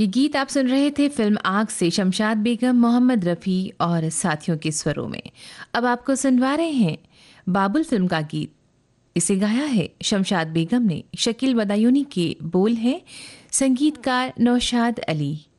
ये गीत आप सुन रहे थे फिल्म आग से शमशाद बेगम, मोहम्मद रफ़ी और साथियों के स्वरों में। अब आपको सुनवा रहे हैं बाबुल फिल्म का गीत। इसे गाया है शमशाद बेगम ने। शकील बदायूनी के बोल हैं, संगीतकार नौशाद अली।